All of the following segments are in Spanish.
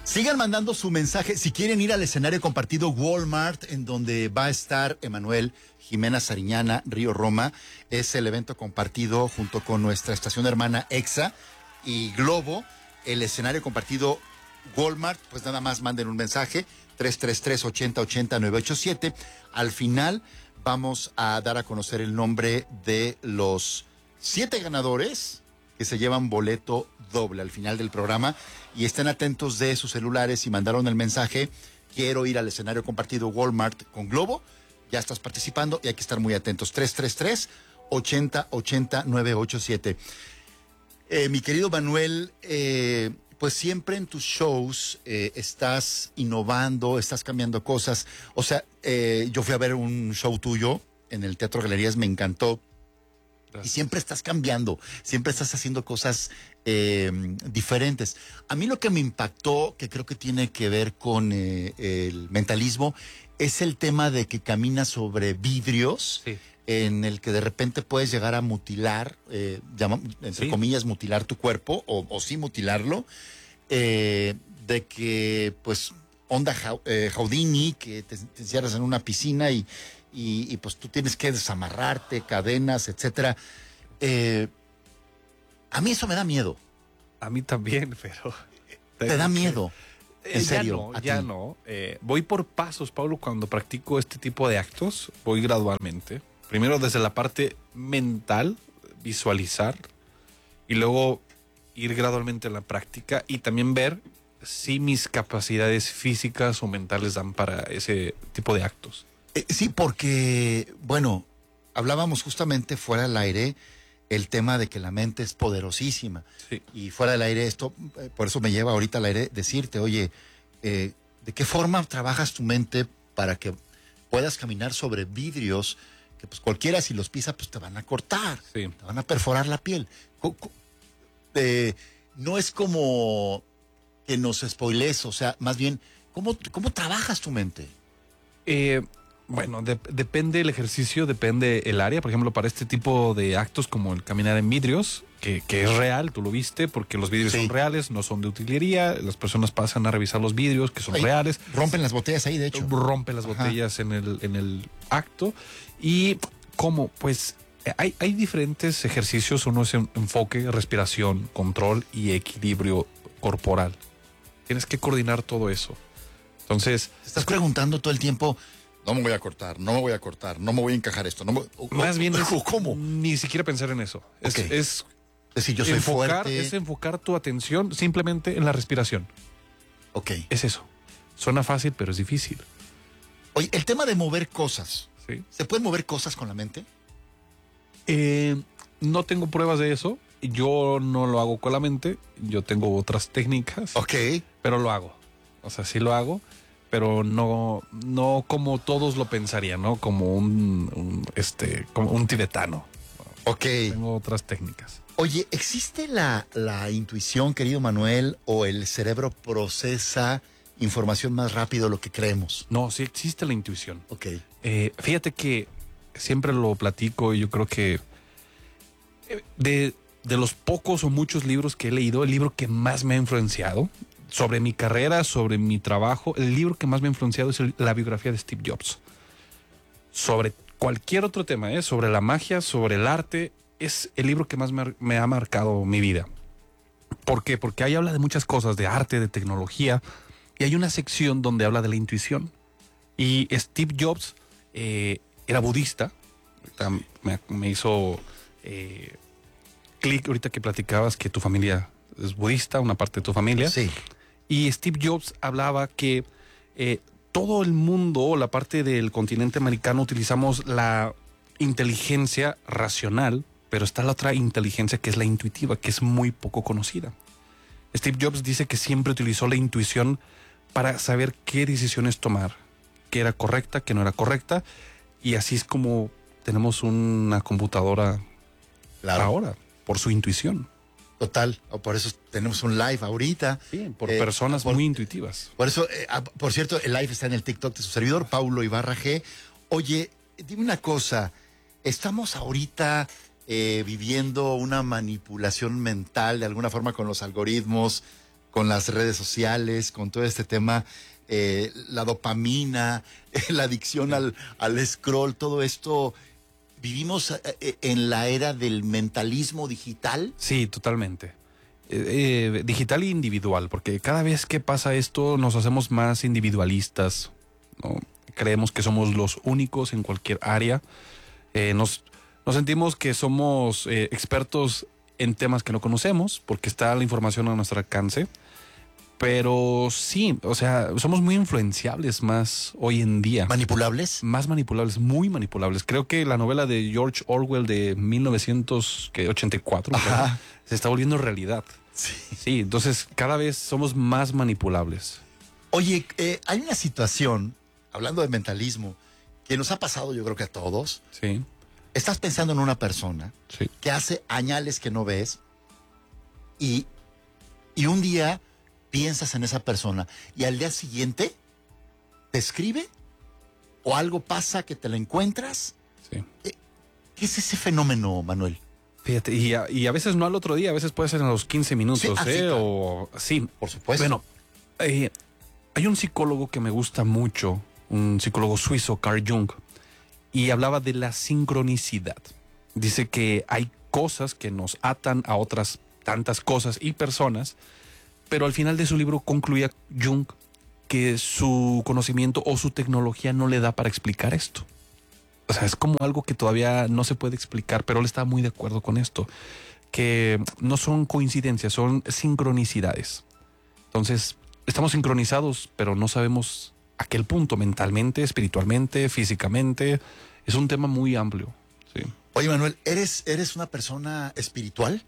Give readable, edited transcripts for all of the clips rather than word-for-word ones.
Sigan mandando su mensaje. Si quieren ir al escenario compartido Walmart, en donde va a estar Emanuel, Jimena Sariñana, Río Roma, es el evento compartido junto con nuestra estación hermana EXA y Globo. El escenario compartido Walmart, pues nada más manden un mensaje, 333-8080-987. Al final vamos a dar a conocer el nombre de los 7 ganadores que se llevan boleto doble al final del programa, y estén atentos de sus celulares. Si mandaron el mensaje, quiero ir al escenario compartido Walmart con Globo, ya estás participando y hay que estar muy atentos. 333-8080-987. Mi querido Manuel, pues siempre en tus shows estás innovando, estás cambiando cosas. O sea, yo fui a ver un show tuyo en el Teatro Galerías, me encantó. Gracias. Y siempre estás cambiando, siempre estás haciendo cosas diferentes. A mí lo que me impactó, que creo que tiene que ver con el mentalismo, es el tema de que caminas sobre vidrios, sí, en el que de repente puedes llegar a mutilar, entre comillas, mutilar tu cuerpo, o sí mutilarlo, de que, pues, onda Houdini, que te encierras en una piscina y pues tú tienes que desamarrarte, cadenas, etcétera. A mí eso me da miedo. A mí también, pero... ¿Te da miedo? ¿En serio? Ya no. Voy por pasos, Pablo, cuando practico este tipo de actos, voy gradualmente. Primero desde la parte mental, visualizar, y luego ir gradualmente a la práctica y también ver si mis capacidades físicas o mentales dan para ese tipo de actos. Sí, porque, bueno, hablábamos justamente fuera del aire el tema de que la mente es poderosísima. Sí. Y fuera del aire esto, por eso me lleva ahorita al aire decirte, oye, ¿de qué forma trabajas tu mente para que puedas caminar sobre vidrios que pues cualquiera si los pisa pues te van a cortar, sí, te van a perforar la piel? No es como que nos spoilees, o sea, más bien, ¿cómo trabajas tu mente? Bueno, depende el ejercicio, depende el área. Por ejemplo, para este tipo de actos como el caminar en vidrios, que es real, tú lo viste, porque los vidrios son reales, no son de utilería. Las personas pasan a revisar los vidrios que son reales. Rompen las botellas ahí, de hecho. Rompen las botellas en el acto. ¿Y cómo? Pues hay diferentes ejercicios. Uno es enfoque, respiración, control y equilibrio corporal. Tienes que coordinar todo eso. Entonces... Te estás preguntando todo el tiempo... No me voy a cortar, no me voy a cortar, no me voy a encajar esto. Más bien, ¿cómo? Ni siquiera pensar en eso. Okay. Es decir, yo soy fuerte. Es enfocar tu atención simplemente en la respiración. Ok. Es eso. Suena fácil, pero es difícil. Oye, el tema de mover cosas. ¿Sí? ¿Se pueden mover cosas con la mente? No tengo pruebas de eso. Yo no lo hago con la mente. Yo tengo otras técnicas. Ok. Pero lo hago. O sea, sí lo hago. Pero no como todos lo pensarían, ¿no? Como como un tibetano. Ok. Tengo otras técnicas. Oye, ¿existe la intuición, querido Manuel, o el cerebro procesa información más rápido de lo que creemos? No, sí existe la intuición. Ok. Fíjate que siempre lo platico y yo creo que de los pocos o muchos libros que he leído, el libro que más me ha influenciado sobre mi carrera, sobre mi trabajo, el libro que más me ha influenciado es la biografía de Steve Jobs. Sobre cualquier otro tema, sobre la magia, sobre el arte, es el libro que más me ha marcado mi vida. ¿Por qué? Porque ahí habla de muchas cosas, de arte, de tecnología, y hay una sección donde habla de la intuición. Y Steve Jobs era budista. Me hizo clic ahorita que platicabas que tu familia es budista, una parte de tu familia. Sí. Y Steve Jobs hablaba que todo el mundo, la parte del continente americano, utilizamos la inteligencia racional, pero está la otra inteligencia que es la intuitiva, que es muy poco conocida. Steve Jobs dice que siempre utilizó la intuición para saber qué decisiones tomar, qué era correcta, qué no era correcta, y así es como tenemos una computadora ahora, por su intuición. Total, por eso tenemos un live ahorita. Sí, por personas muy intuitivas. Por eso, por cierto, el live está en el TikTok de su servidor, Paulo Ibarra G. Oye, dime una cosa, estamos ahorita viviendo una manipulación mental de alguna forma con los algoritmos con las redes sociales, con todo este tema, la dopamina, la adicción al scroll, todo esto. ¿Vivimos en la era del mentalismo digital? Sí, totalmente. Digital e individual, porque cada vez que pasa esto nos hacemos más individualistas, ¿no? Creemos que somos los únicos en cualquier área. Nos sentimos que somos expertos en temas que no conocemos, porque está la información a nuestro alcance. Pero sí, o sea, somos muy influenciables más hoy en día. ¿Manipulables? Más manipulables, muy manipulables. Creo que la novela de George Orwell de 1984 Ajá. se está volviendo realidad. Sí. Sí, entonces cada vez somos más manipulables. Oye, hay una situación, hablando de mentalismo, que nos ha pasado yo creo que a todos. Sí, Estás pensando en una persona sí. que hace añales que no ves y un día piensas en esa persona y al día siguiente te escribe o algo pasa que te la encuentras. Sí. ¿Qué es ese fenómeno, Manuel? Fíjate, y a veces no al otro día, a veces puede ser en los 15 minutos, Sí, sí, claro. O sí. Por supuesto. Bueno, hay un psicólogo que me gusta mucho, un psicólogo suizo, Carl Jung, y hablaba de la sincronicidad. Dice que hay cosas que nos atan a otras tantas cosas y personas, pero al final de su libro concluía Jung que su conocimiento o su tecnología no le da para explicar esto. O sea, es como algo que todavía no se puede explicar, pero él está muy de acuerdo con esto, que no son coincidencias, son sincronicidades. Entonces, estamos sincronizados, pero no sabemos a qué punto, mentalmente, espiritualmente, físicamente. Es un tema muy amplio. Sí. Oye, Manuel, ¿eres una persona espiritual?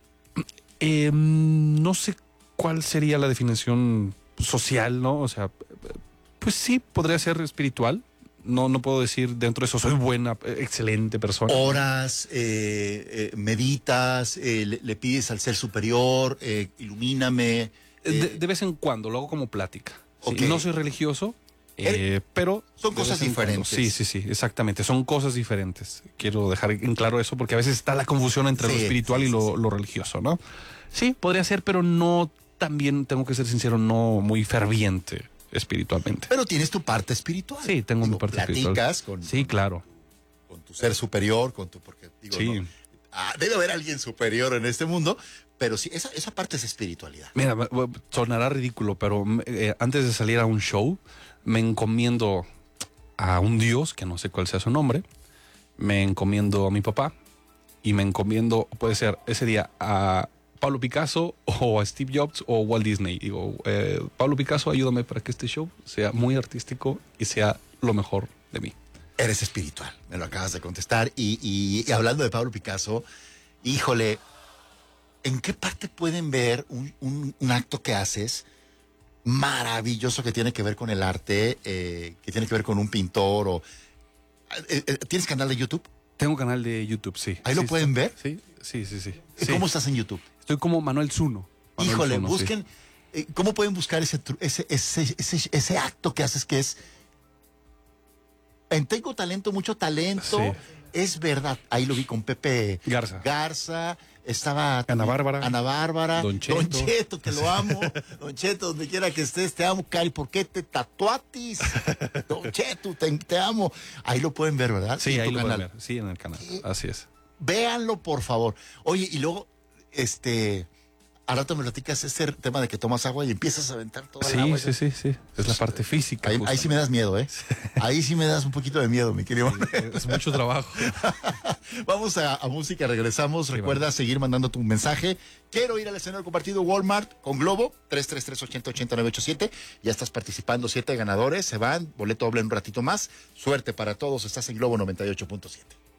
No sé cuál sería la definición social, ¿no? O sea, pues sí, podría ser espiritual. No puedo decir dentro de eso soy buena, excelente persona. Oras, meditas, le pides al ser superior, ilumíname. De vez en cuando, lo hago como plática. Sí, Ok. no soy religioso, pero... Son de cosas vez en cuando. diferentes. Sí, exactamente. Son cosas diferentes. Quiero dejar en claro eso porque a veces está la confusión entre lo Sí, espiritual sí, y sí, lo religioso, ¿no? Sí, podría ser, pero no también, tengo que ser sincero, no muy ferviente espiritualmente. Pero tienes tu parte espiritual. Sí, tengo mi parte espiritual. Platicas con, Sí, claro. con tu ser superior, con tu... Porque digo, Sí. no, debe haber alguien superior en este mundo, pero sí, esa parte es espiritualidad. Mira, sonará ridículo, pero antes de salir a un show, me encomiendo a un dios, que no sé cuál sea su nombre, me encomiendo a mi papá y me encomiendo, puede ser ese día, a Pablo Picasso o a Steve Jobs o Walt Disney. Digo, Pablo Picasso, ayúdame para que este show sea muy artístico y sea lo mejor de mí. Eres espiritual, me lo acabas de contestar. Y hablando de Pablo Picasso, híjole, ¿en qué parte pueden ver un acto que haces maravilloso que tiene que ver con el arte, que tiene que ver con un pintor? ¿Tienes canal de YouTube? Tengo un canal de YouTube, sí. ¿Ahí lo pueden ver? Sí. ¿Cómo estás en YouTube? Estoy como Manuel Zuno. Manuel Híjole, Zuno, busquen, ¿cómo pueden buscar ese acto que haces que es... Tengo talento, mucho talento. Sí. Es verdad. Ahí lo vi con Pepe Garza. Estaba Ana Bárbara. Don Cheto, que lo amo. Don Cheto, donde quiera que estés, te amo. Cari, ¿por qué te tatuatis? Don Cheto, te amo. Ahí lo pueden ver, ¿verdad? Sí, en ahí tu lo canal. pueden ver. Sí, en el canal. Así es. Véanlo, por favor. Oye, y luego, al rato me platicas ese tema de que tomas agua y empiezas a aventar toda el agua. Sí. Es la parte física. Ahí sí me das miedo, ¿eh? Ahí sí me das un poquito de miedo, mi querido. Es mucho trabajo. Vamos a música, regresamos. Sí, Recuerda vamos. seguir mandando tu mensaje. Quiero ir al escenario compartido Walmart con Globo, 333-80-8987. Ya estás participando, 7 ganadores. Se van, boleto doble en un ratito más. Suerte para todos, estás en Globo 98.7.